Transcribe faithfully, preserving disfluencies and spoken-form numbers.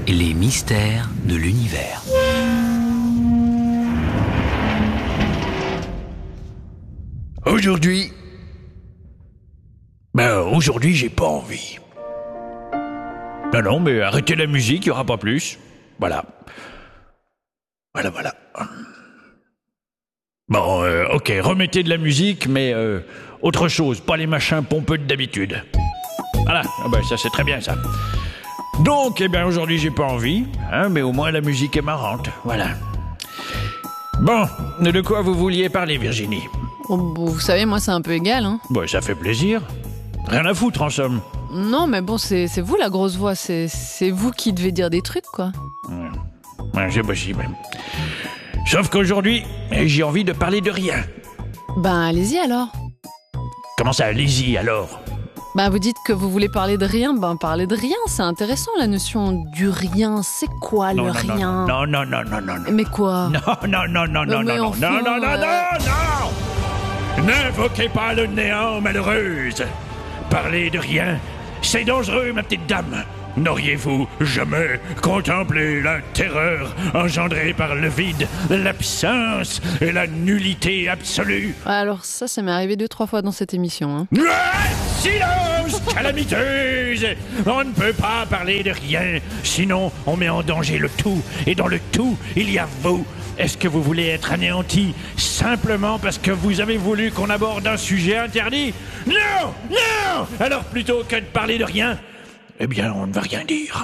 Les mystères de l'univers. Aujourd'hui... Ben, aujourd'hui, j'ai pas envie. Non, non, mais arrêtez la musique, il n'y aura pas plus. Voilà. Voilà, voilà. Bon, euh, ok, remettez de la musique, mais euh, autre chose, pas les machins pompeux d'habitude. Voilà, ah ben, ça c'est très bien ça. Donc, eh bien, aujourd'hui, j'ai pas envie, hein, mais au moins la musique est marrante, voilà. Bon, de quoi vous vouliez parler, Virginie? Oh, bon, vous savez, moi, c'est un peu égal, hein. Bon, ça fait plaisir. Rien à foutre, en somme. Non, mais bon, c'est c'est vous, la grosse voix. C'est c'est vous qui devez dire des trucs, quoi. Ouais, ouais, c'est possible. Sauf qu'aujourd'hui, j'ai envie de parler de rien. Ben, allez-y, alors. Comment ça, allez-y, alors? Ben, vous dites que vous voulez parler de rien, ben, parlez de rien. C'est intéressant, la notion du rien. C'est quoi, non, le non, rien? Non, non, non, non, non, non. Mais quoi? Non, non, non, non, non, mais non, enfin, non, non, non, euh... non, non. N'invoquez pas le néant, malheureuse. Parler de rien, c'est dangereux, ma petite dame. N'auriez-vous jamais contemplé la terreur engendrée par le vide, l'absence et la nullité absolue? Alors ça, ça m'est arrivé deux, trois fois dans cette émission, hein. Ah, silence, calamiteuse! On ne peut pas parler de rien, sinon on met en danger le tout. Et dans le tout, il y a vous. Est-ce que vous voulez être anéanti simplement parce que vous avez voulu qu'on aborde un sujet interdit? Non! Non! Alors plutôt que de parler de rien, eh bien on ne va rien dire.